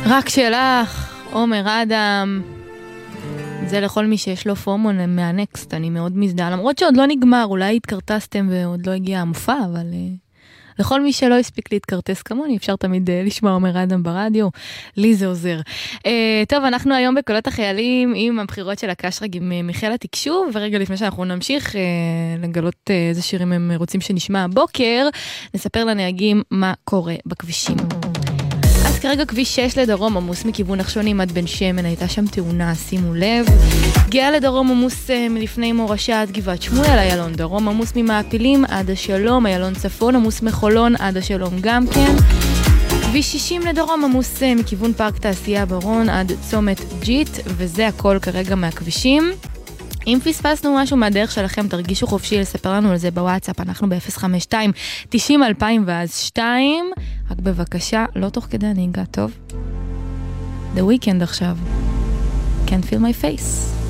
רק שלך, עומר אדם. זה לכל מי שיש לו פומו מהנקסט, אני מאוד מזדהה, למרות שעוד לא נגמר, אולי התקרטסתם ועוד לא הגיע המופע, אבל לכל מי שלא הספיק להתקרטס כמוני, אפשר תמיד לשמוע עומר אדם ברדיו, לי זה עוזר. טוב, אנחנו היום בקולות החיילים עם הבחירות של הקשרג עם מיכאל התקשוב, ורגע לפני שאנחנו נמשיך לגלות איזה שירים הם רוצים שנשמע הבוקר, נספר לנהגים מה קורה בכבישים. אז כרגע כביש 6 לדרום עמוס מכיוון נחשונים עד בן שמן, הייתה שם תאונה, שימו לב. גאה לדרום עמוס מלפני מורשה עד גבעת שמואל, איילון דרום עמוס ממעפילים עד השלום, איילון צפון עמוס מחולון עד השלום גם כן. כביש 60 לדרום עמוס מכיוון פארק תעשייה ברון עד צומת ג'יט, וזה הכל כרגע מהכבישים. אם פספסנו משהו מהדרך שלכם, תרגישו חופשי לספר לנו על זה בוואטסאפ, אנחנו ב-052-90-2002, רק בבקשה, לא תוך כדי הנהיגה, טוב? The Weeknd עכשיו. Can't feel my face.